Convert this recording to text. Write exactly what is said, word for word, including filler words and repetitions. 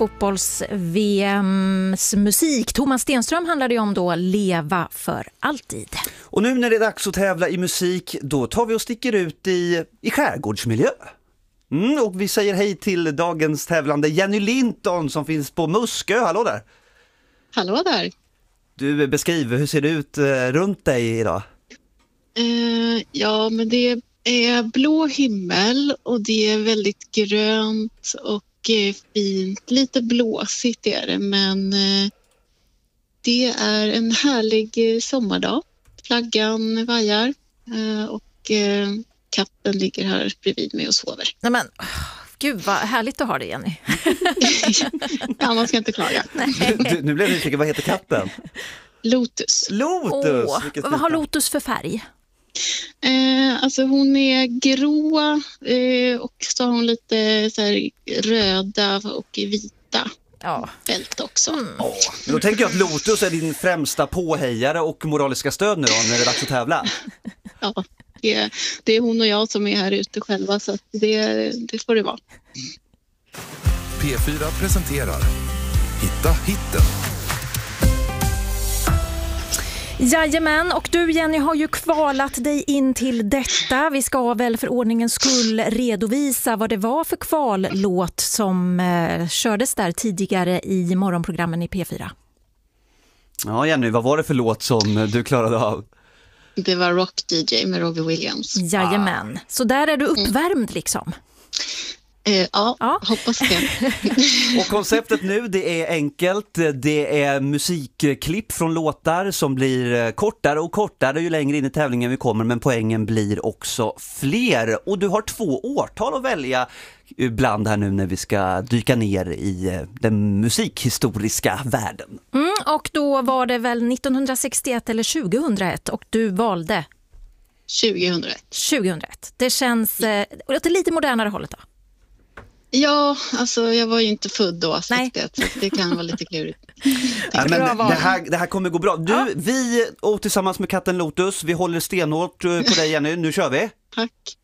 fotbolls-V M:s musik. Thomas Stenström handlade ju om då Leva för alltid. Och nu när det är dags att tävla i musik, då tar vi och sticker ut i, i skärgårdsmiljö. Mm, och vi säger hej till dagens tävlande Jenny Linton som finns på Muskö. Hallå där! Hallå där! Du beskriver, hur ser det ut eh, runt dig idag? Eh, ja, men det är blå himmel och det är väldigt grönt och eh, fint. Lite blåsigt är det, men eh, det är en härlig eh, sommardag. Flaggan vajar eh, och eh, katten ligger här bredvid mig och sover. Nej men, oh, gud vad härligt att ha det, Jenny. Ja, man ska inte klaga. Du, nu blev det nyfiken, vad heter katten? Lotus. Lotus! Åh, vad har Lotus för färg? Eh, alltså hon är grå eh, och så har hon lite så här, röda och vita ja. fält också. Mm. Åh, då tänker jag att Lotus är din främsta påhejare och moraliska stöd nu då, när det är dags att tävla. Ja, det är, det är hon och jag som är här ute själva, så att det, det får det vara. P fyra presenterar Hitta hitten. Jajamän, och du Jenny har ju kvalat dig in till detta. Vi ska väl för ordningens skull redovisa vad det var för kvallåt som eh, kördes där tidigare i morgonprogrammen i P fyra. Ja Jenny, vad var det för låt som du klarade av? Det var Rock D J med Robbie Williams. Jajamän, ah. Så där är du uppvärmd liksom. Eh, ja, ja, hoppas det. Och konceptet nu, det är enkelt. Det är musikklipp från låtar som blir kortare och kortare ju längre in i tävlingen vi kommer, men poängen blir också fler. Och du har två årtal att välja ibland här nu när vi ska dyka ner i den musikhistoriska världen. Mm, och då var det väl nittonhundrasextioett eller tjugohundraett och du valde? tjugohundraett. tjugohundraett. Det känns eh, lite modernare hållet då. Ja, alltså jag var ju inte född då, sextioett, så det kan vara lite klurigt. Ja, men det, det, här, det här kommer gå bra. Du, ja. Vi och tillsammans med katten Lotus, vi håller stenhårt på dig Jenny, nu kör vi. Tack.